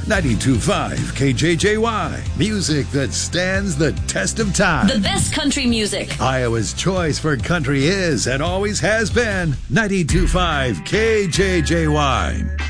92.5 KJJY. Music that stands the test of time. The best country music. Iowa's choice for country is and always has been 92.5 KJJY.